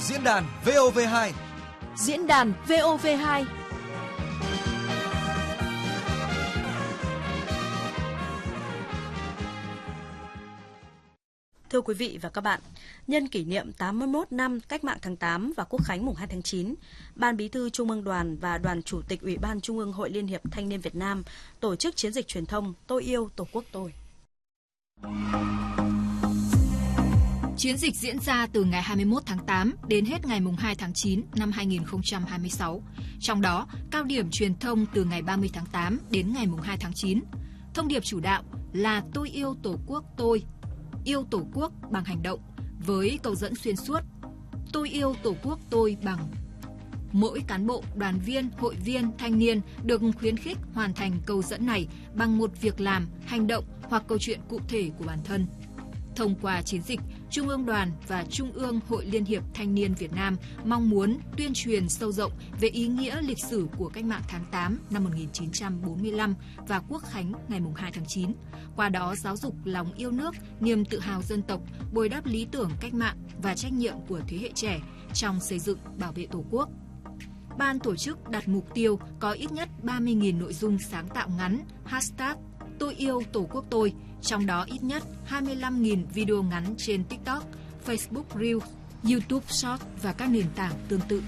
Diễn đàn VOV2. Diễn đàn VOV2. Thưa quý vị và các bạn, nhân kỷ niệm 81 năm Cách mạng tháng 8 và Quốc khánh mùng 2 tháng 9, Ban Bí thư Trung ương Đoàn và Đoàn Chủ tịch Ủy ban Trung ương Hội Liên hiệp Thanh niên Việt Nam tổ chức chiến dịch truyền thông Tôi yêu Tổ quốc tôi. Chiến dịch diễn ra từ ngày 21 tháng 8 đến hết ngày 2 tháng 9 năm 2026. Trong đó, cao điểm truyền thông từ ngày 30 tháng 8 đến ngày 2 tháng 9. Thông điệp chủ đạo là tôi yêu Tổ quốc tôi, yêu Tổ quốc bằng hành động, với câu dẫn xuyên suốt: tôi yêu Tổ quốc tôi bằng. Mỗi cán bộ, đoàn viên, hội viên, thanh niên được khuyến khích hoàn thành câu dẫn này bằng một việc làm, hành động hoặc câu chuyện cụ thể của bản thân. Thông qua chiến dịch, Trung ương Đoàn và Trung ương Hội Liên hiệp Thanh niên Việt Nam mong muốn tuyên truyền sâu rộng về ý nghĩa lịch sử của Cách mạng tháng 8 năm 1945 và Quốc khánh ngày 2 tháng 9. Qua đó giáo dục lòng yêu nước, niềm tự hào dân tộc, bồi đắp lý tưởng cách mạng và trách nhiệm của thế hệ trẻ trong xây dựng, bảo vệ Tổ quốc. Ban tổ chức đặt mục tiêu có ít nhất 30.000 nội dung sáng tạo ngắn, hashtag tôi yêu Tổ quốc tôi, trong đó ít nhất 25.000 video ngắn trên TikTok, Facebook Reels, YouTube Short và các nền tảng tương tự.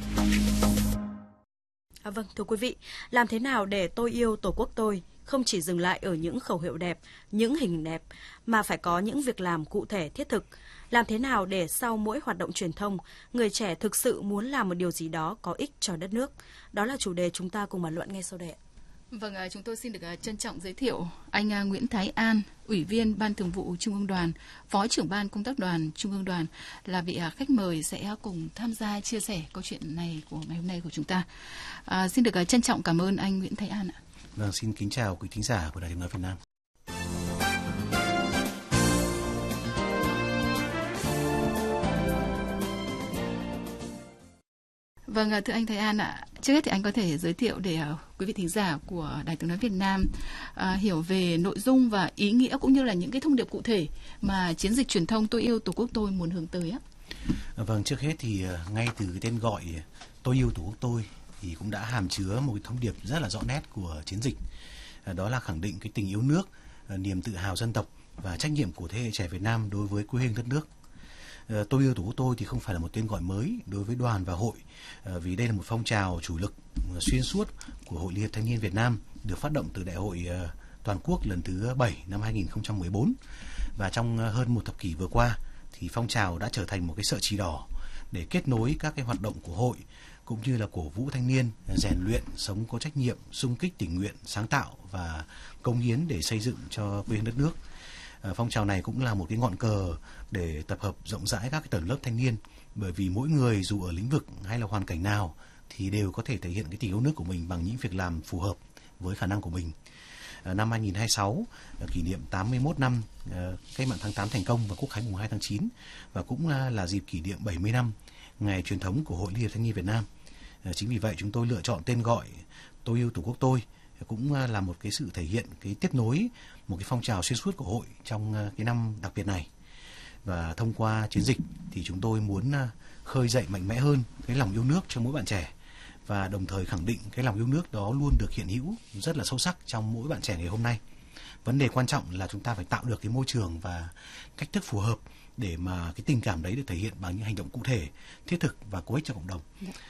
Vâng, thưa quý vị, làm thế nào để tôi yêu Tổ quốc tôi không chỉ dừng lại ở những khẩu hiệu đẹp, những hình đẹp, mà phải có những việc làm cụ thể thiết thực. Làm thế nào để sau mỗi hoạt động truyền thông, người trẻ thực sự muốn làm một điều gì đó có ích cho đất nước? Đó là chủ đề chúng ta cùng bàn luận ngay sau đây. Vâng, chúng tôi xin được trân trọng giới thiệu anh Nguyễn Thái An, Ủy viên Ban Thường vụ Trung ương Đoàn, Phó trưởng Ban Công tác Đoàn Trung ương Đoàn là vị khách mời sẽ cùng tham gia chia sẻ câu chuyện này của ngày hôm nay của chúng ta. Xin được trân trọng cảm ơn anh Nguyễn Thái An ạ. Vâng, xin kính chào quý thính giả của Đài Tiếng nói Việt Nam. Vâng, thưa anh Thái An ạ, trước hết thì anh có thể giới thiệu để quý vị thính giả của Đài Tiếng nói Việt Nam hiểu về nội dung và ý nghĩa cũng như là những cái thông điệp cụ thể mà chiến dịch truyền thông tôi yêu Tổ quốc tôi muốn hướng tới á. Vâng, trước hết thì ngay từ cái tên gọi tôi yêu Tổ quốc tôi thì cũng đã hàm chứa một cái thông điệp rất là rõ nét của chiến dịch. Đó là khẳng định cái tình yêu nước, niềm tự hào dân tộc và trách nhiệm của thế hệ trẻ Việt Nam đối với quê hương đất nước. Tôi yêu Tổ quốc tôi thì không phải là một tên gọi mới đối với đoàn và hội, vì đây là một phong trào chủ lực xuyên suốt của Hội Liên hiệp Thanh niên Việt Nam được phát động từ Đại hội toàn quốc lần thứ 7 năm 2014. Và trong hơn một thập kỷ vừa qua thì phong trào đã trở thành một cái sợi chỉ đỏ để kết nối các cái hoạt động của hội cũng như là cổ vũ thanh niên rèn luyện sống có trách nhiệm, xung kích tình nguyện, sáng tạo và cống hiến để xây dựng cho quê hương đất nước. Phong trào này cũng là một cái ngọn cờ để tập hợp rộng rãi các cái tầng lớp thanh niên, bởi vì mỗi người dù ở lĩnh vực hay là hoàn cảnh nào thì đều có thể thể hiện cái tình yêu nước của mình bằng những việc làm phù hợp với khả năng của mình. Năm 2026 kỷ niệm 81 năm Cách mạng tháng 8 thành công và Quốc khánh mùng 2 tháng 9 và cũng là dịp kỷ niệm 70 năm ngày truyền thống của Hội Liên hiệp Thanh niên Việt Nam. Chính vì vậy chúng tôi lựa chọn tên gọi tôi yêu Tổ quốc tôi cũng là một cái sự thể hiện cái tiếp nối một cái phong trào xuyên suốt của hội trong cái năm đặc biệt này. Và thông qua chiến dịch thì chúng tôi muốn khơi dậy mạnh mẽ hơn cái lòng yêu nước cho mỗi bạn trẻ, và đồng thời khẳng định cái lòng yêu nước đó luôn được hiện hữu rất là sâu sắc trong mỗi bạn trẻ ngày hôm nay. Vấn đề quan trọng là chúng ta phải tạo được cái môi trường và cách thức phù hợp để mà cái tình cảm đấy được thể hiện bằng những hành động cụ thể, thiết thực và có ích cho cộng đồng.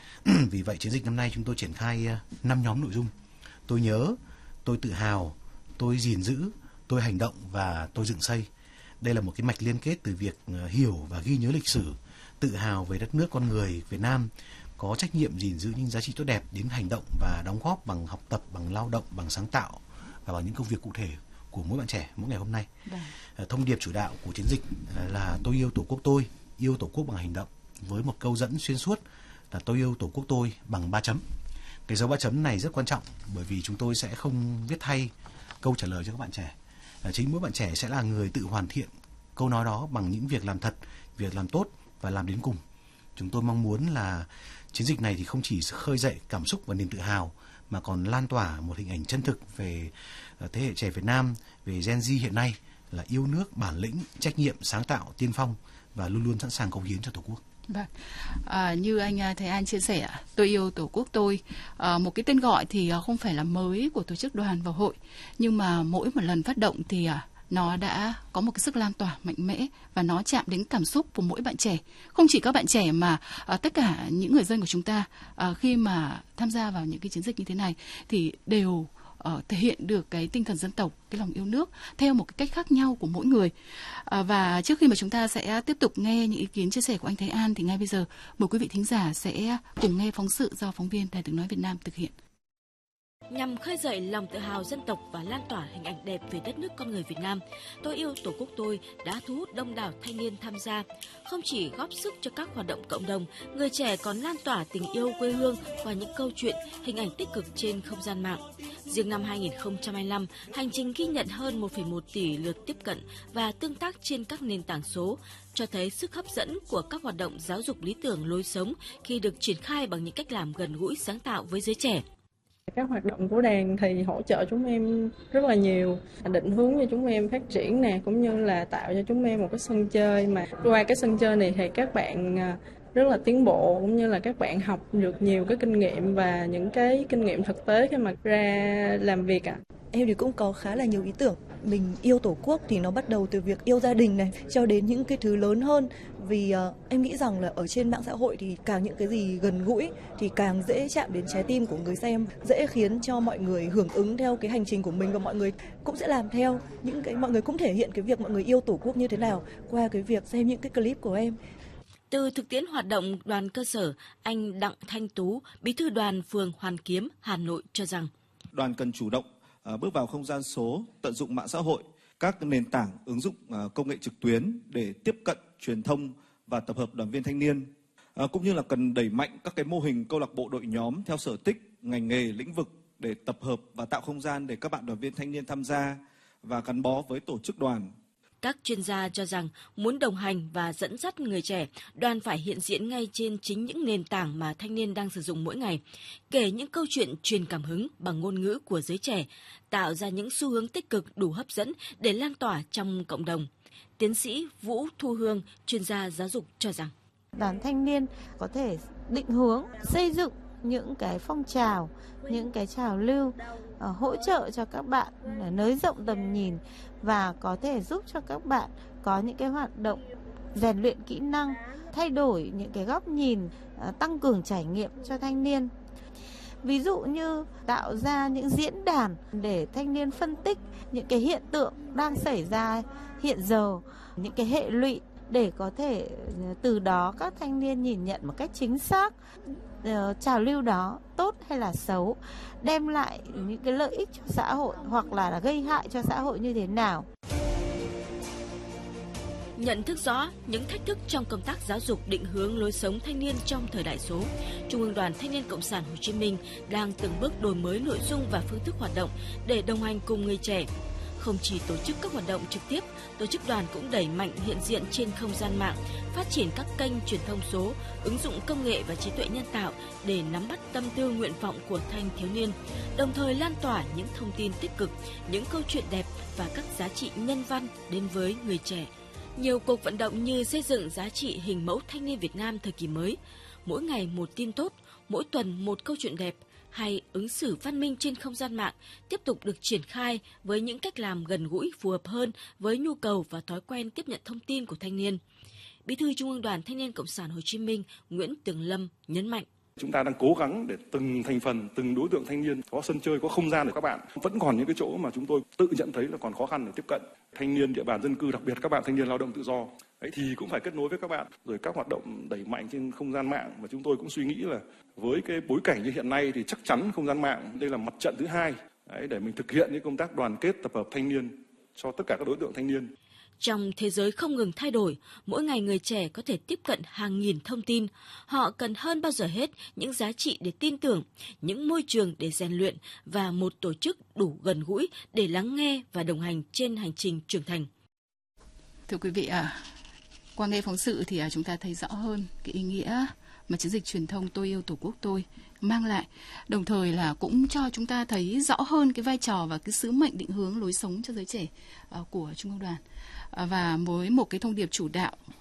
Vì vậy chiến dịch năm nay chúng tôi triển khai 5 nhóm nội dung: tôi nhớ, tôi tự hào, tôi gìn giữ, tôi hành động và tôi dựng xây. Đây là một cái mạch liên kết từ việc hiểu và ghi nhớ lịch sử, tự hào về đất nước con người Việt Nam, có trách nhiệm gìn giữ những giá trị tốt đẹp, đến hành động và đóng góp bằng học tập, bằng lao động, bằng sáng tạo và bằng những công việc cụ thể của mỗi bạn trẻ mỗi ngày hôm nay. Thông điệp chủ đạo của chiến dịch là tôi yêu Tổ quốc tôi, yêu Tổ quốc bằng hành động, với một câu dẫn xuyên suốt là tôi yêu Tổ quốc tôi bằng 3 chấm. Cái dấu 3 chấm này rất quan trọng bởi vì chúng tôi sẽ không viết thay câu trả lời cho các bạn trẻ. Chính mỗi bạn trẻ sẽ là người tự hoàn thiện câu nói đó bằng những việc làm thật, việc làm tốt và làm đến cùng. Chúng tôi mong muốn là chiến dịch này thì không chỉ khơi dậy cảm xúc và niềm tự hào mà còn lan tỏa một hình ảnh chân thực về thế hệ trẻ Việt Nam, về Gen Z hiện nay là yêu nước, bản lĩnh, trách nhiệm, sáng tạo, tiên phong và luôn luôn sẵn sàng cống hiến cho Tổ quốc. Vâng. Như anh Thái An chia sẻ, tôi yêu Tổ quốc tôi, một cái tên gọi thì không phải là mới của tổ chức đoàn và hội, nhưng mà mỗi một lần phát động thì nó đã có một cái sức lan tỏa mạnh mẽ và nó chạm đến cảm xúc của mỗi bạn trẻ. Không chỉ các bạn trẻ mà tất cả những người dân của chúng ta khi mà tham gia vào những cái chiến dịch như thế này thì đều thể hiện được cái tinh thần dân tộc, cái lòng yêu nước theo một cái cách khác nhau của mỗi người. Và trước khi mà chúng ta sẽ tiếp tục nghe những ý kiến chia sẻ của anh Thái An thì ngay bây giờ mời quý vị thính giả sẽ cùng nghe phóng sự do phóng viên Đài Tiếng nói Việt Nam thực hiện. Nhằm khơi dậy lòng tự hào dân tộc và lan tỏa hình ảnh đẹp về đất nước con người Việt Nam, Tôi yêu Tổ quốc tôi đã thu hút đông đảo thanh niên tham gia. Không chỉ góp sức cho các hoạt động cộng đồng, người trẻ còn lan tỏa tình yêu quê hương qua những câu chuyện, hình ảnh tích cực trên không gian mạng. Riêng năm 2025, hành trình ghi nhận hơn 1,1 tỷ lượt tiếp cận và tương tác trên các nền tảng số, cho thấy sức hấp dẫn của các hoạt động giáo dục lý tưởng lối sống khi được triển khai bằng những cách làm gần gũi sáng tạo với giới trẻ. Các hoạt động của đoàn thì hỗ trợ chúng em rất là nhiều, định hướng cho chúng em phát triển nè, cũng như là tạo cho chúng em một cái sân chơi mà qua cái sân chơi này thì các bạn rất là tiến bộ, cũng như là các bạn học được nhiều cái kinh nghiệm và những cái kinh nghiệm thực tế khi mà ra làm việc ạ. Em thì cũng có khá là nhiều ý tưởng. Mình yêu Tổ quốc thì nó bắt đầu từ việc yêu gia đình này cho đến những cái thứ lớn hơn. Vì em nghĩ rằng là ở trên mạng xã hội thì càng những cái gì gần gũi thì càng dễ chạm đến trái tim của người xem, dễ khiến cho mọi người hưởng ứng theo cái hành trình của mình và mọi người cũng sẽ làm theo. Mọi người cũng thể hiện cái việc mọi người yêu Tổ quốc như thế nào qua cái việc xem những cái clip của em. Từ thực tiễn hoạt động đoàn cơ sở, anh Đặng Thanh Tú, bí thư đoàn phường Hoàn Kiếm, Hà Nội cho rằng đoàn cần chủ động bước vào không gian số, tận dụng mạng xã hội, các nền tảng ứng dụng công nghệ trực tuyến để tiếp cận, truyền thông và tập hợp đoàn viên thanh niên, cũng như là cần đẩy mạnh các cái mô hình câu lạc bộ đội nhóm theo sở thích, ngành nghề, lĩnh vực để tập hợp và tạo không gian để các bạn đoàn viên thanh niên tham gia và gắn bó với tổ chức đoàn. Các chuyên gia cho rằng muốn đồng hành và dẫn dắt người trẻ, đoàn phải hiện diện ngay trên chính những nền tảng mà thanh niên đang sử dụng mỗi ngày, kể những câu chuyện truyền cảm hứng bằng ngôn ngữ của giới trẻ, tạo ra những xu hướng tích cực đủ hấp dẫn để lan tỏa trong cộng đồng. Tiến sĩ Vũ Thu Hương, chuyên gia giáo dục cho rằng đoàn thanh niên có thể định hướng, xây dựng những cái phong trào, những cái trào lưu, hỗ trợ cho các bạn để nới rộng tầm nhìn và có thể giúp cho các bạn có những cái hoạt động rèn luyện kỹ năng, thay đổi những cái góc nhìn, tăng cường trải nghiệm cho thanh niên. Ví dụ như tạo ra những diễn đàn để thanh niên phân tích những cái hiện tượng đang xảy ra hiện giờ, những cái hệ lụy để có thể từ đó các thanh niên nhìn nhận một cách chính xác trào lưu đó tốt hay là xấu, đem lại những cái lợi ích cho xã hội hoặc là gây hại cho xã hội như thế nào. Nhận thức rõ những thách thức trong công tác giáo dục định hướng lối sống thanh niên trong thời đại số, Trung ương Đoàn Thanh niên Cộng sản Hồ Chí Minh đang từng bước đổi mới nội dung và phương thức hoạt động để đồng hành cùng người trẻ. Không chỉ tổ chức các hoạt động trực tiếp, tổ chức đoàn cũng đẩy mạnh hiện diện trên không gian mạng, phát triển các kênh truyền thông số, ứng dụng công nghệ và trí tuệ nhân tạo để nắm bắt tâm tư nguyện vọng của thanh thiếu niên, đồng thời lan tỏa những thông tin tích cực, những câu chuyện đẹp và các giá trị nhân văn đến với người trẻ. Nhiều cuộc vận động như xây dựng giá trị hình mẫu thanh niên Việt Nam thời kỳ mới, mỗi ngày một tin tốt, mỗi tuần một câu chuyện đẹp, hay ứng xử văn minh trên không gian mạng tiếp tục được triển khai với những cách làm gần gũi phù hợp hơn với nhu cầu và thói quen tiếp nhận thông tin của thanh niên. Bí thư Trung ương Đoàn Thanh niên Cộng sản Hồ Chí Minh Nguyễn Tường Lâm nhấn mạnh. Chúng ta đang cố gắng để từng thành phần, từng đối tượng thanh niên có sân chơi, có không gian để các bạn. Vẫn còn những cái chỗ mà chúng tôi tự nhận thấy là còn khó khăn để tiếp cận. Thanh niên địa bàn dân cư, đặc biệt các bạn thanh niên lao động tự do. Đấy thì cũng phải kết nối với các bạn. Rồi các hoạt động đẩy mạnh trên không gian mạng. Và chúng tôi cũng suy nghĩ là với cái bối cảnh như hiện nay thì chắc chắn không gian mạng đây là mặt trận thứ hai. Đấy, để mình thực hiện những công tác đoàn kết tập hợp thanh niên cho tất cả các đối tượng thanh niên. Trong thế giới không ngừng thay đổi, mỗi ngày người trẻ có thể tiếp cận hàng nghìn thông tin. Họ cần hơn bao giờ hết những giá trị để tin tưởng, những môi trường để rèn luyện và một tổ chức đủ gần gũi để lắng nghe và đồng hành trên hành trình trưởng thành. Thưa quý vị, qua nghe phóng sự thì chúng ta thấy rõ hơn cái ý nghĩa mà chiến dịch truyền thông Tôi yêu Tổ quốc tôi mang lại, đồng thời là cũng cho chúng ta thấy rõ hơn cái vai trò và cái sứ mệnh định hướng lối sống cho giới trẻ của Trung ương Đoàn. Và với một cái thông điệp chủ đạo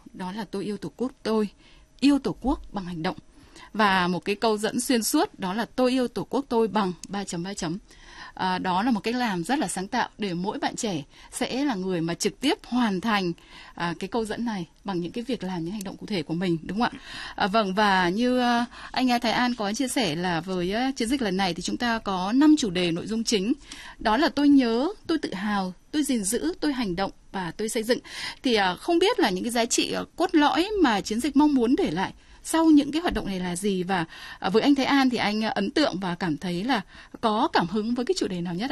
đó là tôi yêu Tổ quốc tôi, yêu Tổ quốc bằng hành động. Và một cái câu dẫn xuyên suốt đó là tôi yêu Tổ quốc tôi bằng 3.3. Đó là một cách làm rất là sáng tạo để mỗi bạn trẻ sẽ là người mà trực tiếp hoàn thành cái câu dẫn này bằng những cái việc làm, những hành động cụ thể của mình, đúng không ạ? Vâng, và như anh Thái An có chia sẻ là với chiến dịch lần này thì chúng ta có 5 chủ đề nội dung chính. Đó là tôi nhớ, tôi tự hào, tôi gìn giữ, tôi hành động và tôi xây dựng. Thì không biết là những cái giá trị cốt lõi mà chiến dịch mong muốn để lại sau những cái hoạt động này là gì, và với anh Thái An thì anh ấn tượng và cảm thấy là có cảm hứng với cái chủ đề nào nhất ạ?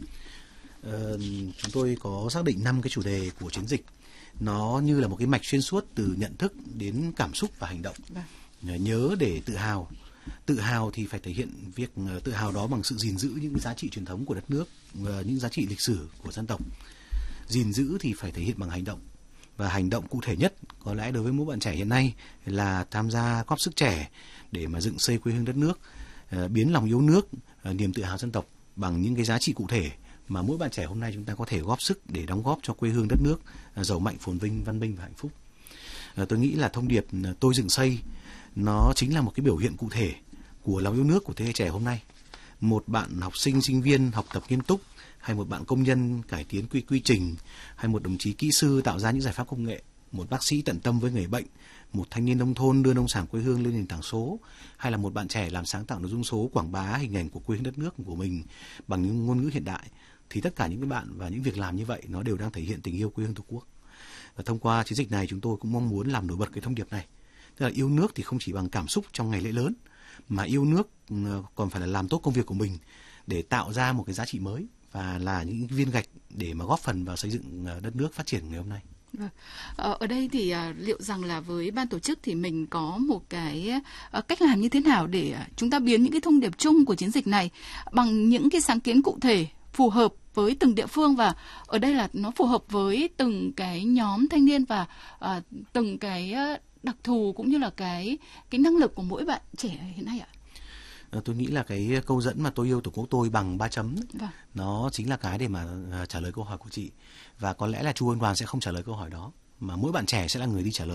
Chúng tôi có xác định 5 cái chủ đề của chiến dịch. Nó như là một cái mạch xuyên suốt từ nhận thức đến cảm xúc và hành động. Nhớ để tự hào. Tự hào thì phải thể hiện việc tự hào đó bằng sự gìn giữ những cái giá trị truyền thống của đất nước, những giá trị lịch sử của dân tộc. Gìn giữ thì phải thể hiện bằng hành động. Và hành động cụ thể nhất có lẽ đối với mỗi bạn trẻ hiện nay là tham gia góp sức trẻ để mà dựng xây quê hương đất nước, biến lòng yêu nước, niềm tự hào dân tộc bằng những cái giá trị cụ thể mà mỗi bạn trẻ hôm nay chúng ta có thể góp sức để đóng góp cho quê hương đất nước giàu mạnh, phồn vinh, văn minh và hạnh phúc. Tôi nghĩ là thông điệp tôi dựng xây nó chính là một cái biểu hiện cụ thể của lòng yêu nước của thế hệ trẻ hôm nay. Một bạn học sinh, sinh viên học tập nghiêm túc, hay một bạn công nhân cải tiến quy trình, hay một đồng chí kỹ sư tạo ra những giải pháp công nghệ, một bác sĩ tận tâm với người bệnh, một thanh niên nông thôn đưa nông sản quê hương lên nền tảng số, hay là một bạn trẻ làm sáng tạo nội dung số quảng bá hình ảnh của quê hương đất nước của mình bằng những ngôn ngữ hiện đại, thì tất cả những cái bạn và những việc làm như vậy nó đều đang thể hiện tình yêu quê hương Tổ quốc. Và thông qua chiến dịch này chúng tôi cũng mong muốn làm nổi bật cái thông điệp này, tức là yêu nước thì không chỉ bằng cảm xúc trong ngày lễ lớn, mà yêu nước còn phải là làm tốt công việc của mình để tạo ra một cái giá trị mới và là những viên gạch để mà góp phần vào xây dựng đất nước phát triển ngày hôm nay. Ở đây thì liệu rằng là với ban tổ chức thì mình có một cái cách làm như thế nào để chúng ta biến những cái thông điệp chung của chiến dịch này bằng những cái sáng kiến cụ thể phù hợp với từng địa phương, và ở đây là nó phù hợp với từng cái nhóm thanh niên và từng cái đặc thù cũng như là cái năng lực của mỗi bạn trẻ hiện nay ạ? Tôi nghĩ là cái câu dẫn mà tôi yêu Tổ quốc tôi bằng 3 chấm nó chính là cái để mà trả lời câu hỏi của chị, và có lẽ là Trung ương đoàn sẽ không trả lời câu hỏi đó mà mỗi bạn trẻ sẽ là người đi trả lời.